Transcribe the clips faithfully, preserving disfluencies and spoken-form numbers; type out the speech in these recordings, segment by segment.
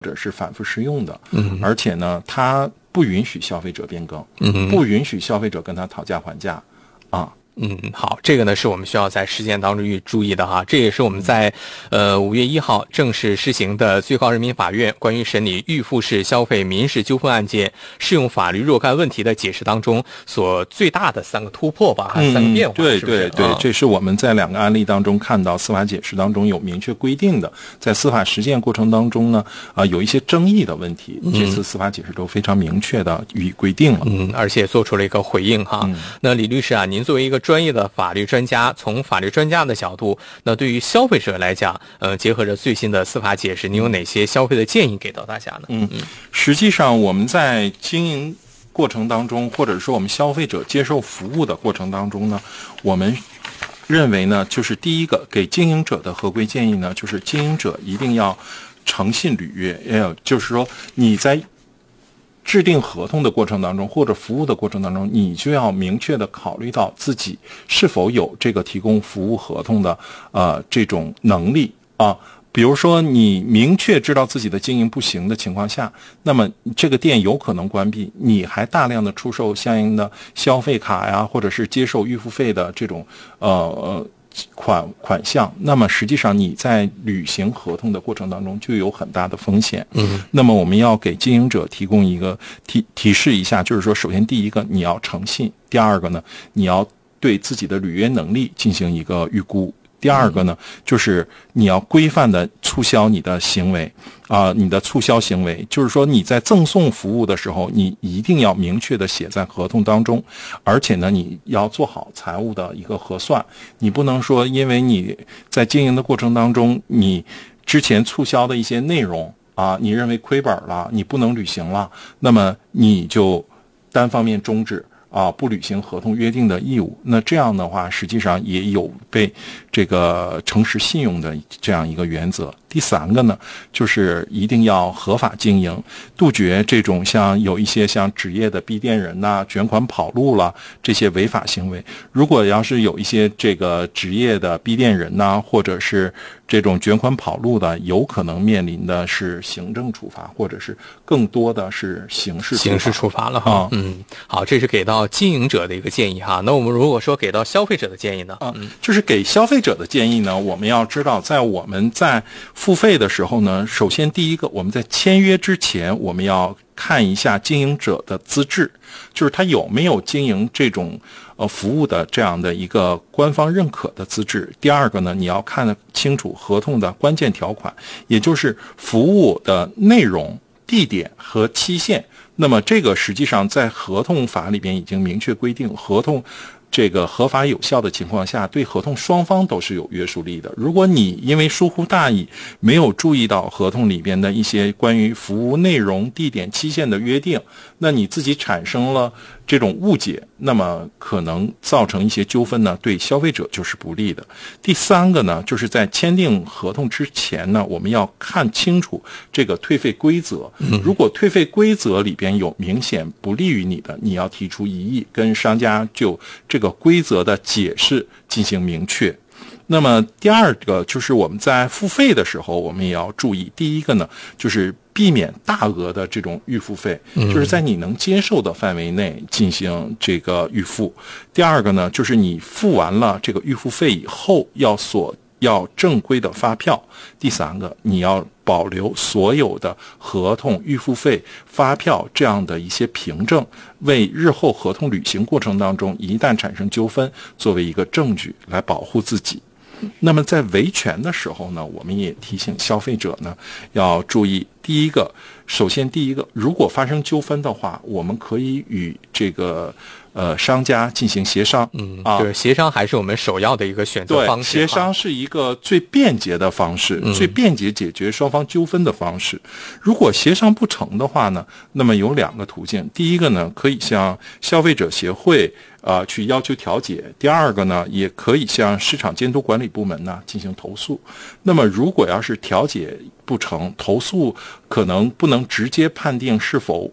或者是反复适用的， 嗯， 而且呢，它不允许消费者变更， 嗯， 不允许消费者跟他讨价还价，啊。 嗯，好，这个呢是我们需要在实践当中去注意的哈。这也是我们在呃五月一号正式施行的最高人民法院关于审理预付式消费民事纠纷案件适用法律若干问题的解释当中所最大的三个突破吧， 嗯、 三个变化。 对是不是对对、 啊， 这是我们在两个案例当中看到司法解释当中有明确规定的，在司法实践过程当中呢，啊、呃、有一些争议的问题，这次司法解释都非常明确的予以规定了。 嗯，而且做出了一个回应哈。 嗯、 那李律师啊，您作为一个专业的法律专家，从法律专家的角度，那对于消费者来讲，呃，结合着最新的司法解释，您有哪些消费的建议给到大家呢？ 嗯，实际上我们在经营过程当中，或者说我们消费者接受服务的过程当中呢，我们认为呢，就是第一个给经营者的合规建议呢，就是经营者一定要诚信履约，也就是说你在制定合同的过程当中，或者服务的过程当中，你就要明确的考虑到自己是否有这个提供服务合同的呃这种能力啊。比如说你明确知道自己的经营不行的情况下，那么这个店有可能关闭，你还大量的出售相应的消费卡呀，或者是接受预付费的这种呃呃款款项，那么实际上你在履行合同的过程当中就有很大的风险。 嗯， 那么我们要给经营者提供一个提提示一下，就是说，首先第一个你要诚信，第二个呢，你要对自己的履约能力进行一个预估。第二个呢，就是你要规范的促销你的行为啊、呃，你的促销行为，就是说你在赠送服务的时候，你一定要明确的写在合同当中，而且呢，你要做好财务的一个核算，你不能说因为你在经营的过程当中，你之前促销的一些内容啊，你认为亏本了，你不能履行了，那么你就单方面终止。啊，不履行合同约定的义务，那这样的话，实际上也有被这个诚实信用的这样一个原则。第三个呢，就是一定要合法经营，杜绝这种像有一些像职业的逼店人呐、卷款跑路了这些违法行为。如果要是有一些这个职业的逼店人呐，或者是这种卷款跑路的，有可能面临的是行政处罚，或者是更多的是刑事处罚刑事处罚了哈。 啊、 嗯，好，这是给到经营者的一个建议哈。那我们如果说给到消费者的建议呢？ 啊，就是给消费者的建议呢，我们要知道，在我们在付费的时候呢，首先第一个，我们在签约之前，我们要看一下经营者的资质，就是他有没有经营这种呃服务的这样的一个官方认可的资质。第二个呢，你要看清楚合同的关键条款，也就是服务的内容、地点和期限。那么这个实际上在合同法里边已经明确规定，合同这个合法有效的情况下，对合同双方都是有约束力的。如果你因为疏忽大意，没有注意到合同里边的一些关于服务内容、地点、期限的约定，那你自己产生了这种误解，那么可能造成一些纠纷呢，对消费者就是不利的。第三个呢，就是在签订合同之前呢，我们要看清楚这个退费规则。如果退费规则里边有明显不利于你的，你要提出异议，跟商家就这个规则的解释进行明确。那么第二个就是我们在付费的时候，我们也要注意。第一个呢，就是避免大额的这种预付费，就是在你能接受的范围内进行这个预付。第二个呢，就是你付完了这个预付费以后，要索要正规的发票。第三个，你要保留所有的合同、预付费、发票这样的一些凭证，为日后合同履行过程当中一旦产生纠纷，作为一个证据来保护自己。那么在维权的时候呢，我们也提醒消费者呢要注意。第一个，首先第一个，如果发生纠纷的话，我们可以与这个呃商家进行协商。 嗯， 啊， 对，协商还是我们首要的一个选择方式。 对，协商是一个最便捷的方式， 嗯、 最便捷解决双方纠纷的方式。如果协商不成的话呢，那么有两个途径。第一个呢，可以向消费者协会啊、呃、去要求调解；第二个呢，也可以向市场监督管理部门呢进行投诉。那么如果要是调解不成，投诉可能不能直接判定是否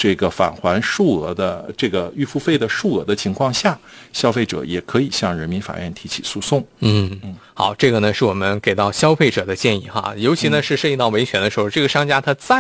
这个返还数额的这个预付费的数额的情况下，消费者也可以向人民法院提起诉讼。 嗯嗯，好，这个呢是我们给到消费者的建议哈，尤其呢是涉及到维权的时候，这个商家他再